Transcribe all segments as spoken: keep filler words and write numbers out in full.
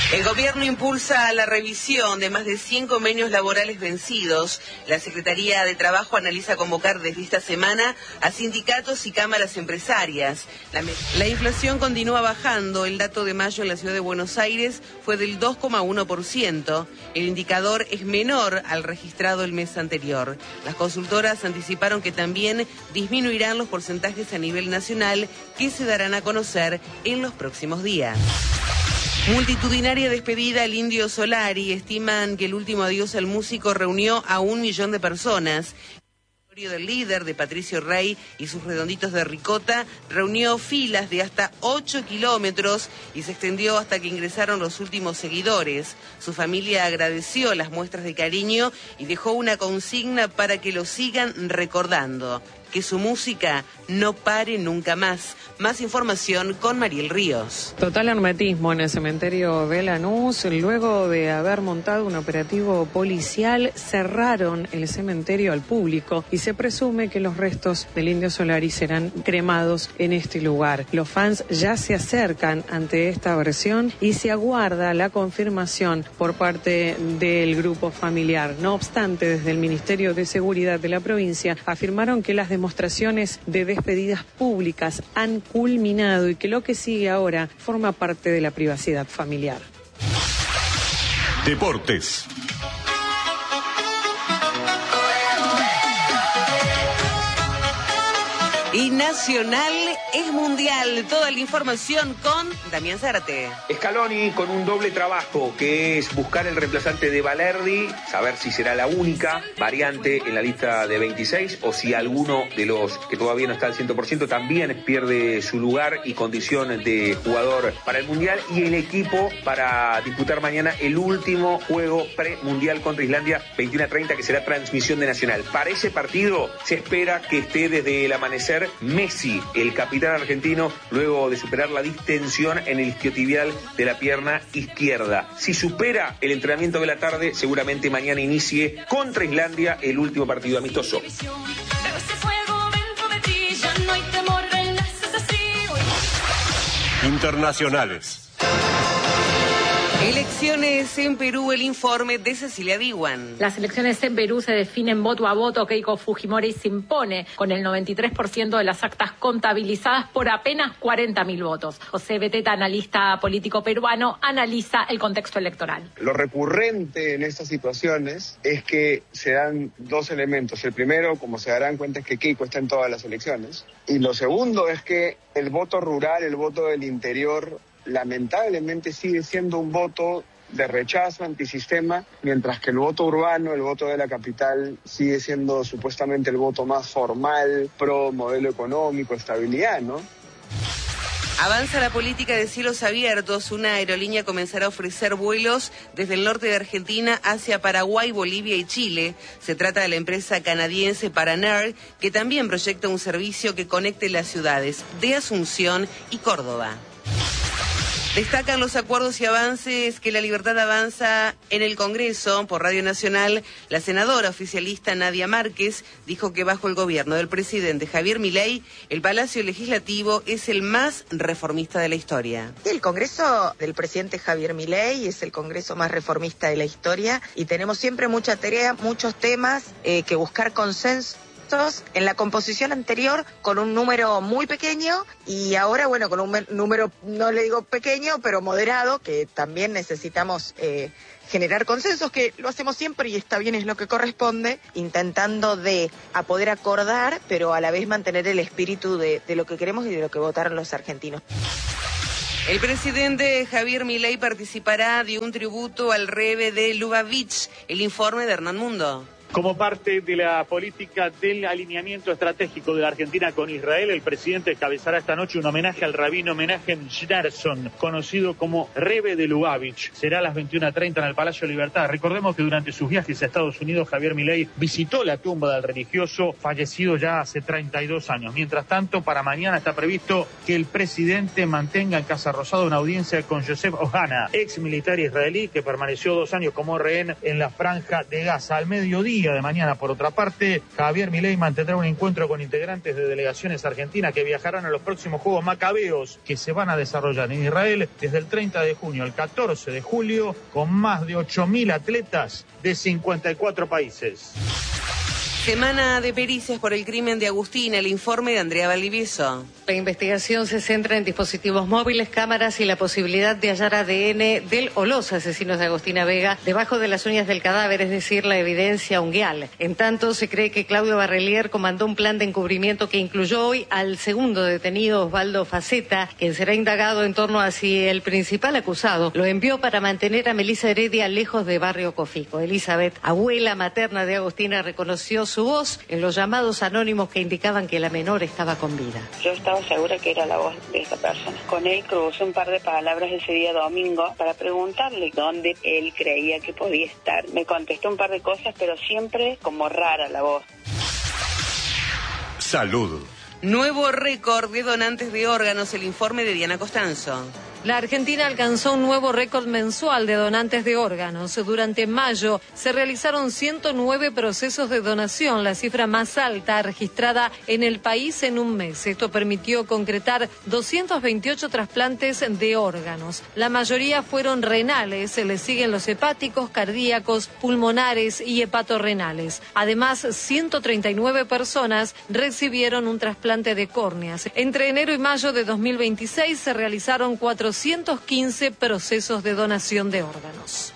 El gobierno impulsa la revisión de más de cien convenios laborales vencidos. La Secretaría de Trabajo analiza convocar desde esta semana a sindicatos y cámaras empresarias. La, la inflación continúa bajando. El dato de mayo en la ciudad de Buenos Aires fue del dos coma uno por ciento. El indicador es menor al registrado el mes anterior. Las consultoras anticiparon que también disminuirán los porcentajes a nivel nacional que se darán a conocer en los próximos días. Multitudinaria despedida al Indio Solari. Estiman que el último adiós al músico reunió a un millón de personas. El del líder de Patricio Rey y sus redonditos de ricota reunió filas de hasta ocho kilómetros y se extendió hasta que ingresaron los últimos seguidores. Su familia agradeció las muestras de cariño y dejó una consigna para que lo sigan recordando: que su música no pare nunca más. Más información con Mariel Ríos. Total hermetismo en el cementerio de Lanús. Luego de haber montado un operativo policial, cerraron el cementerio al público y se presume que los restos del Indio Solari serán cremados en este lugar. Los fans ya se acercan ante esta versión y se aguarda la confirmación por parte del grupo familiar. No obstante, desde el Ministerio de Seguridad de la provincia afirmaron que las demostraciones de despedidas públicas han culminado y que lo que sigue ahora forma parte de la privacidad familiar. Deportes. Y Nacional es mundial. Toda la información con Damián Zárate. Scaloni con un doble trabajo, que es buscar el reemplazante de Balerdi, saber si será la única variante en la lista de veintiséis o si alguno de los que todavía no está al cien por ciento también pierde su lugar y condición de jugador para el mundial, y el equipo para disputar mañana el último juego premundial contra Islandia, veintiuno a treinta, que será transmisión de Nacional. Para ese partido se espera que esté desde el amanecer Messi, el capitán argentino, luego de superar la distensión en el isquiotibial de la pierna izquierda. Si supera el entrenamiento de la tarde, seguramente mañana inicie contra Islandia el último partido amistoso. Internacionales. Elecciones en Perú, el informe de Cecilia Diwan. Las elecciones en Perú se definen voto a voto. Keiko Fujimori se impone con el noventa y tres por ciento de las actas contabilizadas por apenas cuarenta mil votos. José Beteta, analista político peruano, analiza el contexto electoral. Lo recurrente en estas situaciones es que se dan dos elementos. El primero, como se darán cuenta, es que Keiko está en todas las elecciones. Y lo segundo es que el voto rural, el voto del interior, lamentablemente sigue siendo un voto de rechazo antisistema, mientras que el voto urbano, el voto de la capital, sigue siendo supuestamente el voto más formal, pro modelo económico, estabilidad, ¿no? Avanza la política de cielos abiertos. Una aerolínea comenzará a ofrecer vuelos desde el norte de Argentina hacia Paraguay, Bolivia y Chile. Se trata de la empresa canadiense Paranair, que también proyecta un servicio que conecte las ciudades de Asunción y Córdoba. Destacan los acuerdos y avances que La Libertad avanza en el Congreso. Por Radio Nacional, la senadora oficialista Nadia Márquez dijo que bajo el gobierno del presidente Javier Milei, el Palacio Legislativo es el más reformista de la historia. El Congreso del presidente Javier Milei es el Congreso más reformista de la historia y tenemos siempre mucha tarea, muchos temas eh, que buscar consenso. En la composición anterior con un número muy pequeño y ahora, bueno, con un número, no le digo pequeño, pero moderado, que también necesitamos eh, generar consensos, que lo hacemos siempre y está bien, es lo que corresponde, intentando de a poder acordar, pero a la vez mantener el espíritu de, de lo que queremos y de lo que votaron los argentinos. El presidente Javier Milei participará de un tributo al Rebbe de Lubavitch. El informe de Hernán Mundo. Como parte de la política del alineamiento estratégico de la Argentina con Israel, el presidente encabezará esta noche un homenaje al rabino Menachem Schneerson, conocido como Rebbe de Lubavitch. Será a las veintiuno a treinta en el Palacio Libertad. Recordemos que durante sus viajes a Estados Unidos, Javier Milei visitó la tumba del religioso fallecido ya hace treinta y dos años. Mientras tanto, para mañana está previsto que el presidente mantenga en Casa Rosada una audiencia con Joseph Ohana, ex militar israelí que permaneció dos años como rehén en la Franja de Gaza. Al mediodía, día de mañana, por otra parte, Javier Milei mantendrá un encuentro con integrantes de delegaciones argentinas que viajarán a los próximos Juegos Macabeos, que se van a desarrollar en Israel desde el treinta de junio al catorce de julio, con más de ocho mil atletas de cincuenta y cuatro países. Semana de pericias por el crimen de Agustina, el informe de Andrea Valdivieso. La investigación se centra en dispositivos móviles, cámaras y la posibilidad de hallar A D N del o los asesinos de Agustina Vega debajo de las uñas del cadáver, es decir, la evidencia unguial. En tanto, se cree que Claudio Barrelier comandó un plan de encubrimiento que incluyó hoy al segundo detenido, Osvaldo Faceta, quien será indagado en torno a si el principal acusado lo envió para mantener a Melissa Heredia lejos de Barrio Cofico. Elizabeth, abuela materna de Agustina, reconoció su voz en los llamados anónimos que indicaban que la menor estaba con vida. Yo estaba segura que era la voz de esta persona. Con él crucé un par de palabras ese día domingo para preguntarle dónde él creía que podía estar. Me contestó un par de cosas, pero siempre como rara la voz. Salud. Nuevo récord de donantes de órganos, el informe de Diana Costanzo. La Argentina alcanzó un nuevo récord mensual de donantes de órganos. Durante mayo se realizaron ciento nueve procesos de donación, la cifra más alta registrada en el país en un mes. Esto permitió concretar doscientos veintiocho trasplantes de órganos. La mayoría fueron renales, se le siguen los hepáticos, cardíacos, pulmonares y hepatorrenales. Además, ciento treinta y nueve personas recibieron un trasplante de córneas. Entre enero y mayo de dos mil veintiséis se realizaron cuatrocientos quince procesos de donación de órganos.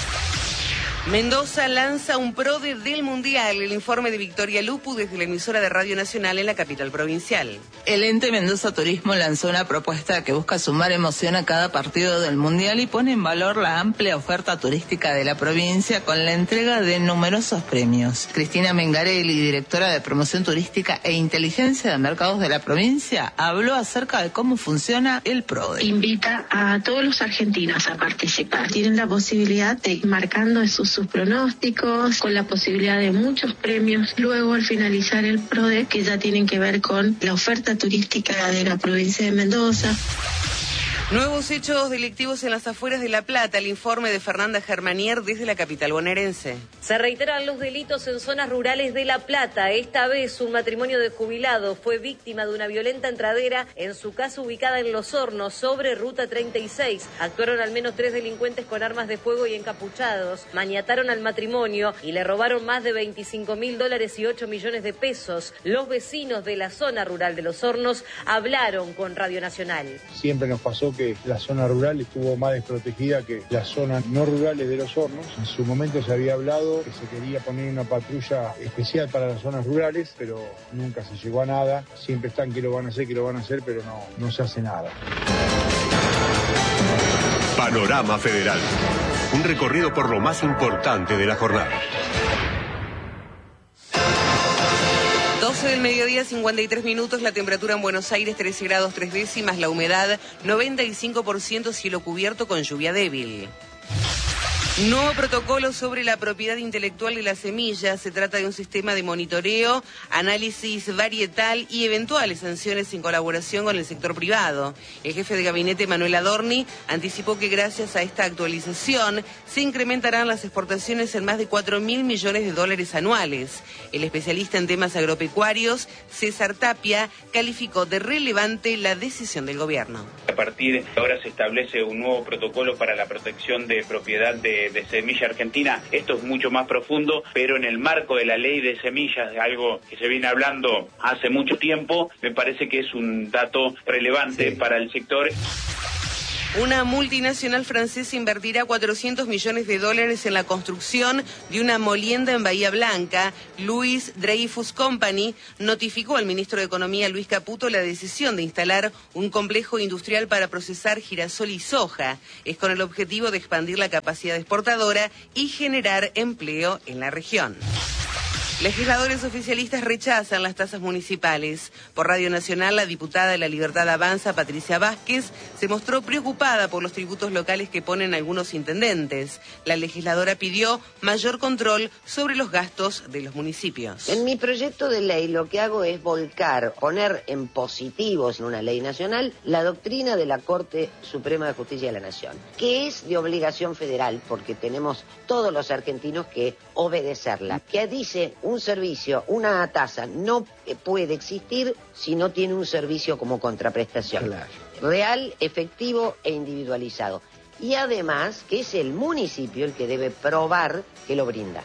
Mendoza lanza un PRODE del Mundial, el informe de Victoria Lupu desde la emisora de Radio Nacional en la capital provincial. El ente Mendoza Turismo lanzó una propuesta que busca sumar emoción a cada partido del Mundial y pone en valor la amplia oferta turística de la provincia con la entrega de numerosos premios. Cristina Mengarelli, directora de Promoción Turística e Inteligencia de Mercados de la provincia, habló acerca de cómo funciona el PRODE. Invita a todos los argentinos a participar. Tienen la posibilidad de ir marcando sus sus pronósticos, con la posibilidad de muchos premios. Luego, al finalizar el PRODE, que ya tienen que ver con la oferta turística de la provincia de Mendoza. Nuevos hechos delictivos en las afueras de La Plata, el informe de Fernanda Germanier desde la capital bonaerense. Se reiteran los delitos en zonas rurales de La Plata. Esta vez un matrimonio de jubilados fue víctima de una violenta entradera en su casa ubicada en Los Hornos, sobre Ruta treinta y seis. Actuaron al menos tres delincuentes con armas de fuego y encapuchados, maniataron al matrimonio y le robaron más de veinticinco mil dólares y ocho millones de pesos. Los vecinos de la zona rural de Los Hornos hablaron con Radio Nacional. Siempre nos pasó que la zona rural estuvo más desprotegida que las zonas no rurales de Los Hornos. En su momento se había hablado que se quería poner una patrulla especial para las zonas rurales, pero nunca se llegó a nada. Siempre están que lo van a hacer, que lo van a hacer, pero no, no se hace nada. Panorama Federal. Un recorrido por lo más importante de la jornada. doce del mediodía, cincuenta y tres minutos, la temperatura en Buenos Aires trece grados tres décimas, la humedad noventa y cinco por ciento, cielo cubierto con lluvia débil. Nuevo protocolo sobre la propiedad intelectual de las semillas. Se trata de un sistema de monitoreo, análisis varietal y eventuales sanciones en colaboración con el sector privado. El jefe de gabinete, Manuel Adorni, anticipó que gracias a esta actualización se incrementarán las exportaciones en más de cuatro mil millones de dólares anuales. El especialista en temas agropecuarios, César Tapia, calificó de relevante la decisión del gobierno. A partir de ahora se establece un nuevo protocolo para la protección de propiedad de de semilla argentina. Esto es mucho más profundo, pero en el marco de la ley de semillas, algo que se viene hablando hace mucho tiempo, me parece que es un dato relevante sí. para el sector. Una multinacional francesa invertirá cuatrocientos millones de dólares en la construcción de una molienda en Bahía Blanca. Louis Dreyfus Company notificó al ministro de Economía, Luis Caputo, la decisión de instalar un complejo industrial para procesar girasol y soja. Es con el objetivo de expandir la capacidad exportadora y generar empleo en la región. Legisladores oficialistas rechazan las tasas municipales. Por Radio Nacional, la diputada de La Libertad Avanza, Patricia Vázquez, se mostró preocupada por los tributos locales que ponen algunos intendentes. La legisladora pidió mayor control sobre los gastos de los municipios. En mi proyecto de ley lo que hago es volcar, poner en positivos en una ley nacional la doctrina de la Corte Suprema de Justicia de la Nación, que es de obligación federal porque tenemos todos los argentinos que obedecerla, que dice un servicio, una tasa no puede existir si no tiene un servicio como contraprestación. Claro. Real, efectivo e individualizado. Y además que es el municipio el que debe probar que lo brinda.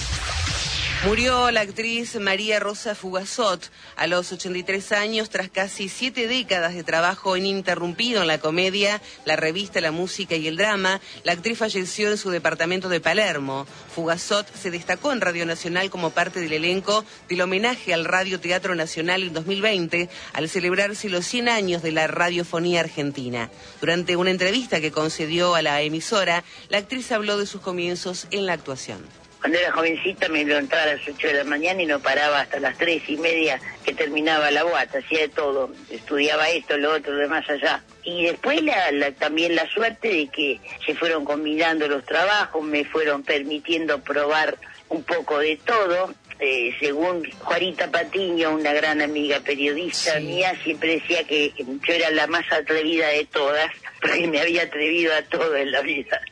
Murió la actriz María Rosa Fugazot a los ochenta y tres años tras casi siete décadas de trabajo ininterrumpido en la comedia, la revista, la música y el drama. La actriz falleció en su departamento de Palermo. Fugazot se destacó en Radio Nacional como parte del elenco del homenaje al Radio Teatro Nacional en dos mil veinte, al celebrarse los cien años de la radiofonía argentina. Durante una entrevista que concedió a la emisora, la actriz habló de sus comienzos en la actuación. Cuando era jovencita me levantaba a las ocho de la mañana y no paraba hasta las tres y media que terminaba la boata, hacía de todo, estudiaba esto, lo otro, lo de más allá. Y después la, la, también la suerte de que se fueron combinando los trabajos, me fueron permitiendo probar un poco de todo. Eh, según Juanita Patiño, una gran amiga periodista sí. mía, siempre decía que yo era la más atrevida de todas, porque me había atrevido a todo en la vida.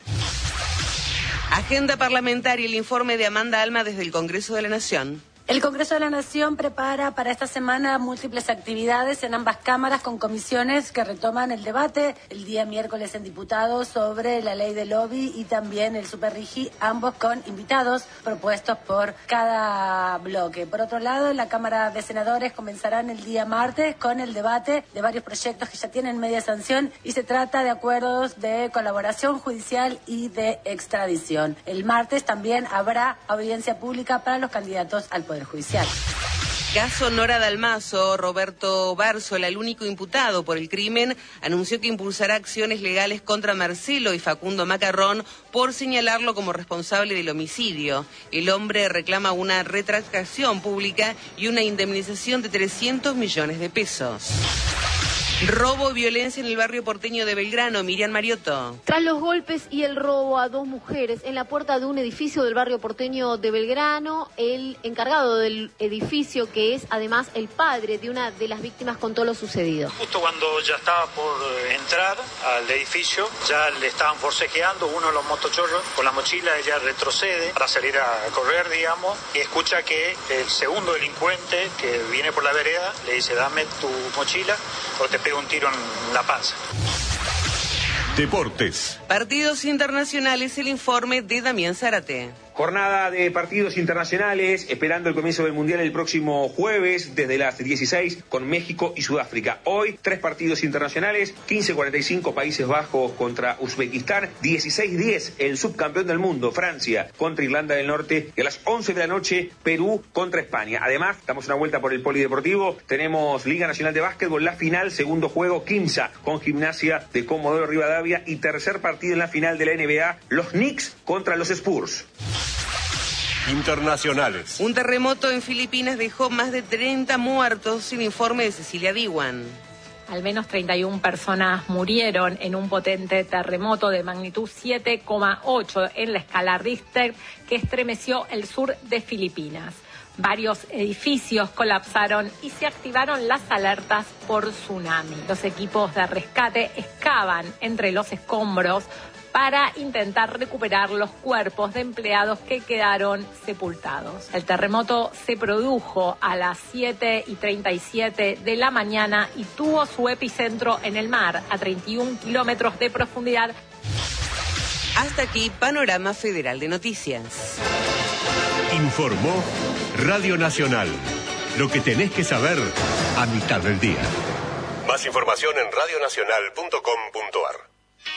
Agenda parlamentaria, el informe de Amanda Alma desde el Congreso de la Nación. El Congreso de la Nación prepara para esta semana múltiples actividades en ambas cámaras con comisiones que retoman el debate el día miércoles en diputados sobre la ley de lobby y también el Superrigi, ambos con invitados propuestos por cada bloque. Por otro lado, en la Cámara de Senadores comenzarán el día martes con el debate de varios proyectos que ya tienen media sanción y se trata de acuerdos de colaboración judicial y de extradición. El martes también habrá audiencia pública para los candidatos al Poder Judicial. Caso Nora Dalmazo. Roberto Bárzola, el único imputado por el crimen, anunció que impulsará acciones legales contra Marcelo y Facundo Macarrón por señalarlo como responsable del homicidio. El hombre reclama una retractación pública y una indemnización de trescientos millones de pesos. Robo y violencia en el barrio porteño de Belgrano. Miriam Mariotto. Tras los golpes y el robo a dos mujeres en la puerta de un edificio del barrio porteño de Belgrano, el encargado del edificio, que es además el padre de una de las víctimas, contó lo sucedido. Justo cuando ya estaba por entrar al edificio, ya le estaban forcejeando uno de los motochorros con la mochila. Ella retrocede para salir a correr, digamos, y escucha que el segundo delincuente que viene por la vereda le dice: dame tu mochila o te pego un tiro en la panza. Deportes. Partidos internacionales, el informe de Damián Zárate. Jornada de partidos internacionales, esperando el comienzo del Mundial el próximo jueves desde las dieciséis con México y Sudáfrica. Hoy, tres partidos internacionales, quince cuarenta y cinco Países Bajos contra Uzbekistán, dieciséis diez el subcampeón del mundo, Francia, contra Irlanda del Norte, y a las once de la noche, Perú contra España. Además, damos una vuelta por el polideportivo, tenemos Liga Nacional de Básquetbol, la final, segundo juego, Quimsa con Gimnasia de Comodoro Rivadavia, y tercer partido en la final de la N B A, los Knicks contra los Spurs. Internacionales. Un terremoto en Filipinas dejó más de treinta muertos, sin informe de Cecilia Diwan. Al menos treinta y una personas murieron en un potente terremoto de magnitud siete coma ocho en la escala Richter que estremeció el sur de Filipinas. Varios edificios colapsaron y se activaron las alertas por tsunami. Los equipos de rescate excavan entre los escombros para intentar recuperar los cuerpos de empleados que quedaron sepultados. El terremoto se produjo a las siete y treinta y siete de la mañana y tuvo su epicentro en el mar, a treinta y un kilómetros de profundidad. Hasta aquí, Panorama Federal de Noticias. Informó Radio Nacional. Lo que tenés que saber a mitad del día. Más información en radio nacional punto com punto ar.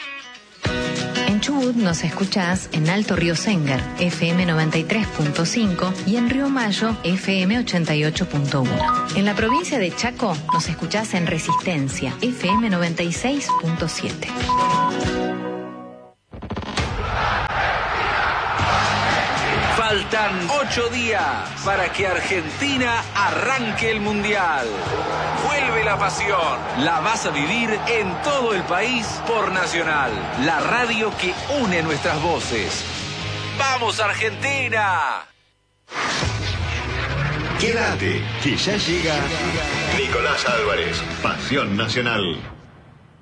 En Chubut nos escuchás en Alto Río Sénger, F M noventa y tres punto cinco, y en Río Mayo, F M ochenta y ocho punto uno. En la provincia de Chaco nos escuchás en Resistencia, F M noventa y seis punto siete. Faltan ocho días para que Argentina arranque el Mundial. Vuelve la pasión. La vas a vivir en todo el país por Nacional, la radio que une nuestras voces. ¡Vamos, Argentina! Quédate, que ya llega Nicolás Álvarez, Pasión Nacional.